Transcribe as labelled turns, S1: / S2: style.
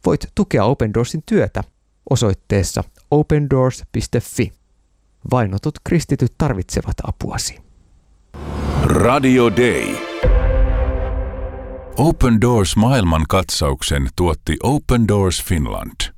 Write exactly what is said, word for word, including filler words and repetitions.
S1: voit tukea Open Doorsin työtä osoitteessa open doors piste fi. Vainotut kristityt tarvitsevat apuasi.
S2: Radio Day. Open Doors maailmankatsauksen tuotti Open Doors Finland.